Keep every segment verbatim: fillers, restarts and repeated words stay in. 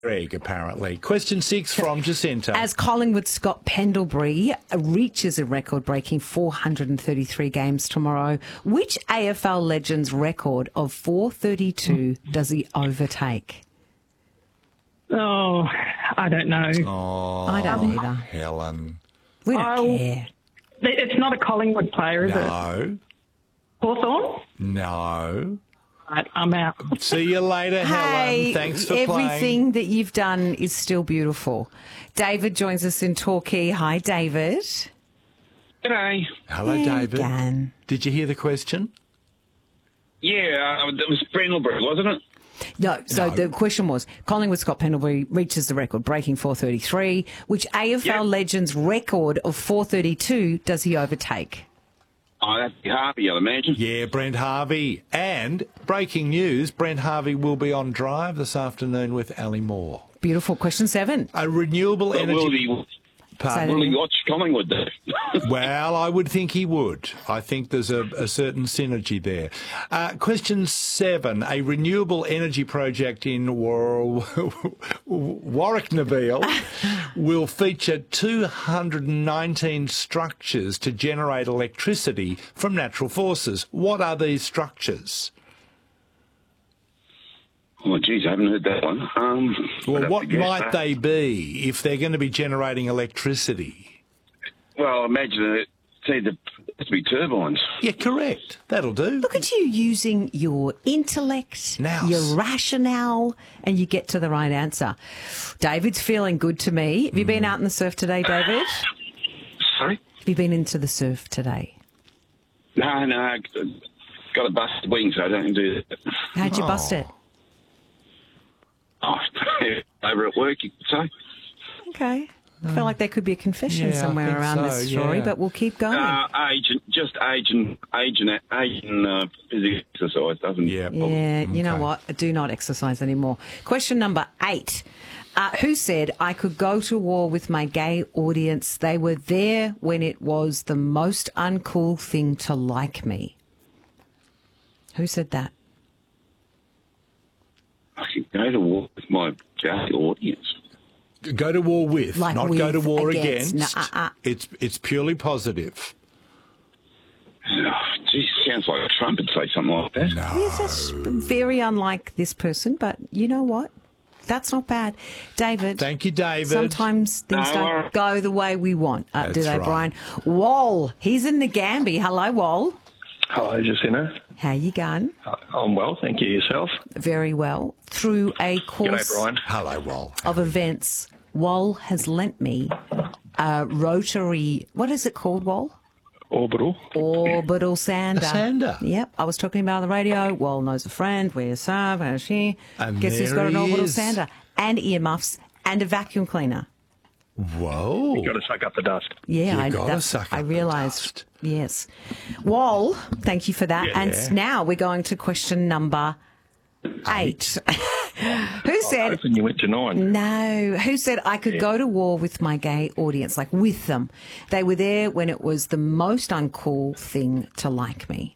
egg, apparently. Question six from Jacinta. As Collingwood Scott Pendlebury reaches a record-breaking four hundred thirty-three games tomorrow, which A F L legend's record of four thirty-two does he overtake? Oh, I don't know. Oh, I don't either. Helen. We don't I'll- care. It's not a Collingwood player, is it? No. Hawthorn? No. Right, I'm out. See you later, Hey, Helen. Thanks for everything playing. that you've done is still beautiful. David joins us in Torquay. Hi, David. G'day. Hello, Hey, David. Gan. Did you hear the question? Yeah, uh, it was Pendlebury, wasn't it? No, so No. the question was, Collingwood Scott Pendlebury reaches the record, breaking four thirty-three. Which A F L Yep. legend's record of four thirty-two does he overtake? Oh, that'd be Harvey, I'd imagine. Yeah, Brent Harvey. And breaking news, Brent Harvey will be on Drive this afternoon with Ali Moore. Beautiful. Question seven. A renewable But will energy... he, Pardon? will he watch Collingwood, though? Well, I would think he would. I think there's a, a certain synergy there. Uh, question seven. A renewable energy project in War- Warwicknaville will feature two hundred nineteen structures to generate electricity from natural forces. What are these structures? Oh, geez, I haven't heard that one. Um, I'd Well, have what to guess might that. they be if they're going to be generating electricity? Well, imagine it. See, the it's be turbines. Yeah, correct. That'll do. Look at you using your intellect, Nous. your rationale, and you get to the right answer. David's feeling good to me. Have you been out in the surf today, David? Sorry? Have you been into the surf today? No, no, I got a busted wing, so I don't do that. How'd you Oh. bust it? Oh, over at work, you could say. Okay. I feel like there could be a confession Yeah, I somewhere think around so, this story, yeah. but we'll keep going. Uh, age and just age and age and age and uh, physical exercise doesn't. Yeah. yeah, you know Okay. what? I do not exercise anymore. Question number eight. Uh, who said I could go to war with my gay audience? They were there when it was the most uncool thing to like me. Who said that? I can go to war with my gay audience. Go to war with, Like not go to with, war against. against. No, uh, uh. It's it's purely positive. Oh, geez, sounds like Trump would say something like that. Yes, that's very unlike this person, but you know what? That's not bad. David. Thank you, David. Sometimes things No don't worries. go the way we want, uh, do That's they, right. Brian? Wall, he's in the Gambie. Hello, Wall. Hello, Jacinta. How you going? Uh, I'm well, thank you. Yourself? Very well. Through a G'day, course Brian. Hello, Wal. of events, Wall has lent me a rotary, what is it called, Wall? Orbital. Orbital sander. A sander. Yep. I was talking about it on the radio. Wall knows a friend. Where's Sam? Where's she? And Guess who's there got an he orbital is. sander and earmuffs and a vacuum cleaner. Whoa. Got to suck up the dust. Yeah, You I, gotta that's- suck I up the realised. dust. Yes. Wall, thank you for that. Yeah. And now we're going to question number eight. Who said, Hoping you went to nine. no, who said I could go to war with my gay audience, like with them? They were there when it was the most uncool thing to like me.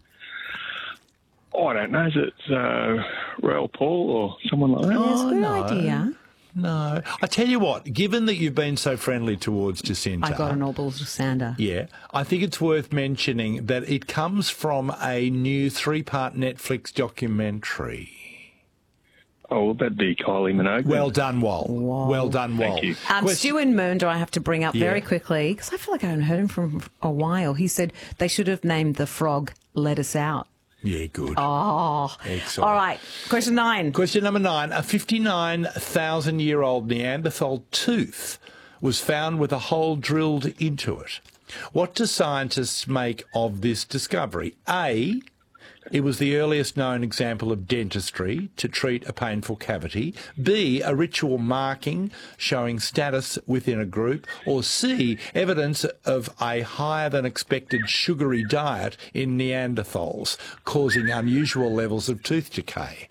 Oh, I don't know. Is it uh, Rael Paul or someone like that? Yes, good no. idea. No. I tell you what, given that you've been so friendly towards Jacinta. I got an orbital sander. Yeah, I think it's worth mentioning that it comes from a new three-part Netflix documentary. Oh, well, that'd be Kylie Minogue. Well done, Wal. Well done, Wal. Thank you. Um, Question- Stu and Mernda, I have to bring up very Yeah. quickly because I feel like I haven't heard him from a while. He said they should have named the frog "Let Us Out." Yeah, good. Oh, Excellent. all right. Question nine. Question number nine. A fifty-nine thousand year old Neanderthal tooth was found with a hole drilled into it. What do scientists make of this discovery? A, it was the earliest known example of dentistry to treat a painful cavity. B, a ritual marking showing status within a group. Or C, evidence of a higher than expected sugary diet in Neanderthals, causing unusual levels of tooth decay.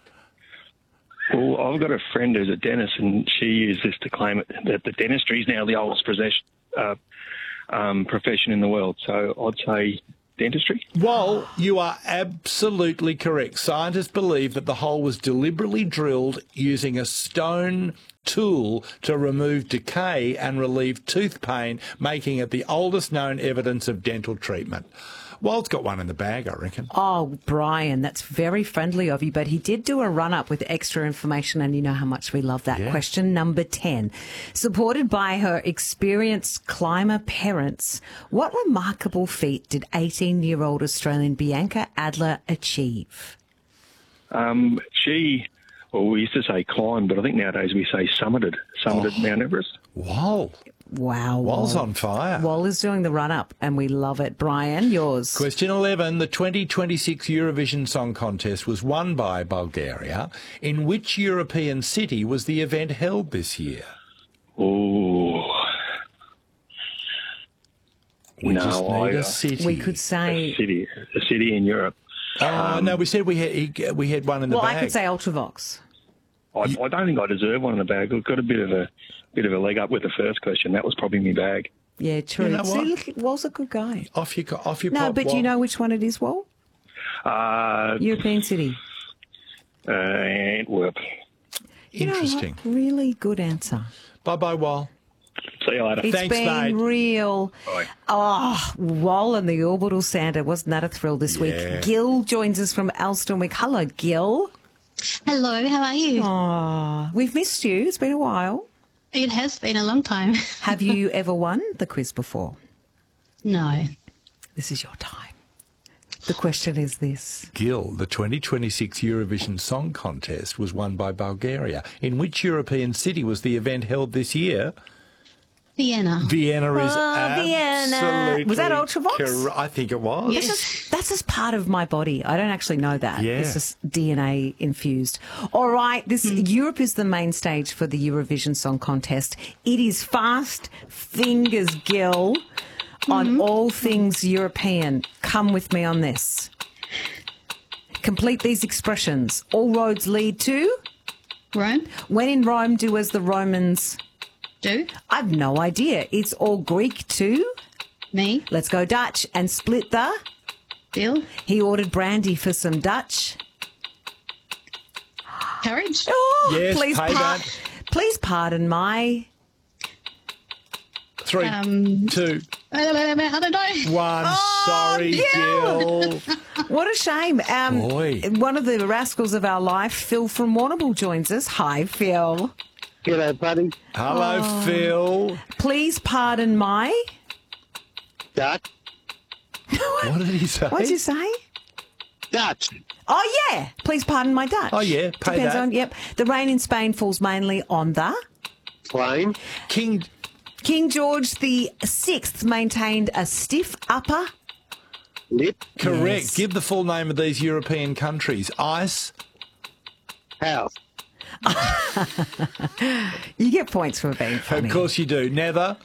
Well, I've got a friend who's a dentist, and she used this to claim it, that the dentistry is now the oldest possession, uh, um, profession in the world. So I'd say dentistry? Well, you are absolutely correct. Scientists believe that the hole was deliberately drilled using a stone tool to remove decay and relieve tooth pain, making it the oldest known evidence of dental treatment. Walt's got one in the bag, I reckon. Oh, Brian, that's very friendly of you, but he did do a run-up with extra information, and you know how much we love that. Yeah. Question number ten. Supported by her experienced climber parents, what remarkable feat did eighteen-year-old Australian Bianca Adler achieve? Um, she, well, we used to say climbed, but I think nowadays we say summited, summited Oh. Mount Everest. Wow. Wow. Wal's Wal. on fire. Wal is doing the run-up, and we love it. Brian, yours. Question eleven. The twenty twenty-six Eurovision Song Contest was won by Bulgaria. In which European city was the event held this year? Oh, We No, just need I, a uh, city. We could a say... city, a city in Europe. Oh, no, we said we had, he- we had one in the Well, bag. I could say Ultravox. I, I don't think I deserve one in the bag. I've got a bit of a bit of a leg up with the first question. That was probably my bag. Yeah, true. You know See, what? look, Wal's a good guy. Off you, co- off you No, pop, but Wal. you know which one it is, Wal? Uh, European city. uh, Antwerp. You know what? Interesting. Really good answer. Bye-bye, Wal. See you later. It's Thanks, been mate. real. Bye. Oh, Wal and the Orbital Sander. Wasn't that a thrill this Yeah. week? Gil joins us from Alstonwick. Hello, Gil. Hello, how are you? Oh, we've missed you. It's been a while. It has been a long time. Have you ever won the quiz before? No. This is your time. The question is this. Gil, the twenty twenty-six Eurovision Song Contest was won by Bulgaria. In which European city was the event held this year? Vienna. Vienna is Oh, Vienna. absolutely Was that Ultravox? corre- I think it was. Yes. That's just, that's just part of my body. I don't actually know that. Yeah. It's just D N A infused. All right. This Europe is the main stage for the Eurovision Song Contest. It is fast fingers, Gil, on all things European. Come with me on this. Complete these expressions. All roads lead to. Rome. When in Rome, do as the Romans. Do. I've no idea. It's all Greek too. Me. Let's go Dutch and split the. Bill. He ordered brandy for some Dutch. Courage. Oh, Yes, please, pay par- that. please pardon my. Three, Um, two, I don't know. one. Oh, Sorry, Gil. Gil. What a shame. Um, Boy. One of the rascals of our life, Phil from Warrnambool, joins us. Hi, Phil. G'day, buddy. Hello, Oh. Phil. Please pardon my. Dutch. What did he say? What did you say? Dutch. Oh, yeah. Please pardon my Dutch. Oh, yeah, pay Depends that. on, yep. The rain in Spain falls mainly on the. Plain. King. King George the Sixth maintained a stiff upper. Lip. Correct. Yes. Give the full name of these European countries. Ice. House. You get points for being funny. Of course you do. Nether.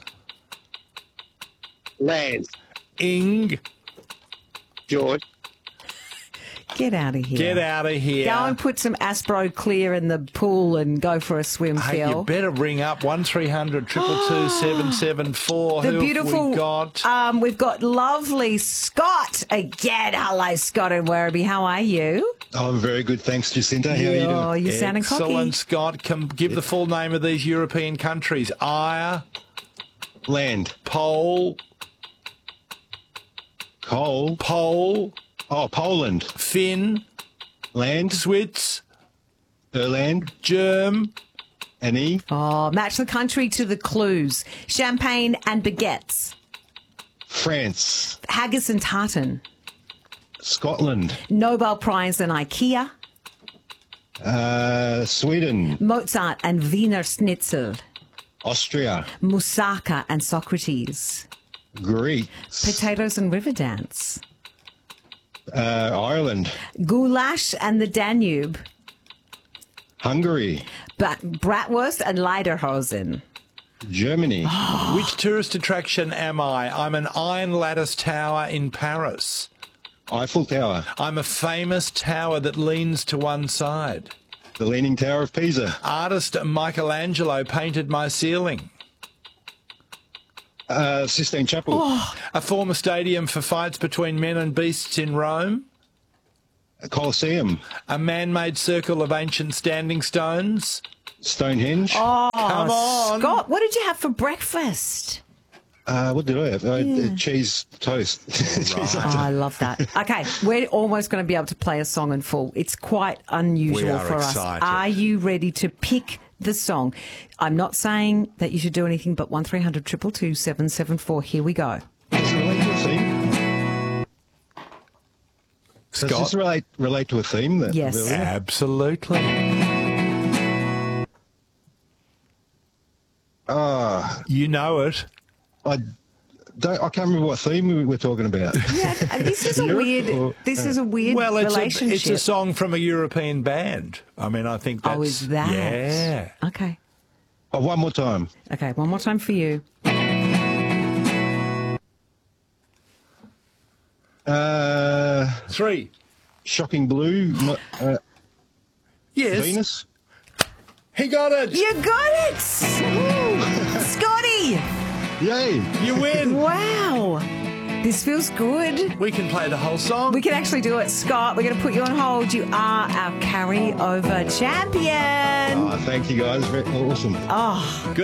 Land. Ing. George. Get out of here. Get out of here. Go and put some Aspro Clear in the pool and go for a swim, Hey, you Phil. better ring up one three hundred two two two seven seven four. The Who beautiful. have we got? Um, we've got lovely Scott again. Hello, Scott and Werribee. How are you? I'm very good, thanks, Jacinta. How are you doing? Oh, you sounding cocky. Excellent, Scott. Come give the full name of these European countries. Ire, Land. Pole, Coal. Pole, Oh, Poland. Finn, Land. Switz, Erland. Germ, Annie. Oh, match the country to the clues. Champagne and baguettes. France. Haggis and tartan. Scotland. Nobel Prize and IKEA. Uh, Sweden. Mozart and Wiener Schnitzel. Austria. Moussaka and Socrates. Greece. Potatoes and Riverdance. Uh, Ireland. Goulash and the Danube. Hungary. But Bratwurst and Lederhosen. Germany. Which tourist attraction am I? I'm an iron lattice tower in Paris. Eiffel Tower. I'm a famous tower that leans to one side. The Leaning Tower of Pisa. Artist Michelangelo painted my ceiling. Uh, Sistine Chapel. A former stadium for fights between men and beasts in Rome. Colosseum. A man-made circle of ancient standing stones. Stonehenge. Oh, Come on. Scott, what did you have for breakfast? Uh, what did I have? Uh, cheese toast. Cheese Oh, I love that. Okay, we're almost going to be able to play a song in full. It's quite unusual We are for excited. us. Are you ready to pick the song? I'm not saying that you should do anything, but one three hundred two two two seven seven four. Here we go. Does it relate to a theme? Does Scott? this relate, relate to a theme? That Yes. really- Absolutely. Ah, You know it. I don't. I can't remember what theme we were talking about. Yeah, and this is a Europe weird. or- This is a weird Well, it's a, relationship. it's a song from a European band. I mean, I think that's... Oh, is that? Yeah. Okay. Oh, one more time. Okay, one more time for you. Uh, Three. Shocking Blue. Not, uh, Yes. Venus. He got it. You got it! Scotty! Yay! You win. Wow. This feels good. We can play the whole song. We can actually do it. Scott, we're going to put you on hold. You are our carry-over champion. Oh, thank you guys. Very awesome. Oh,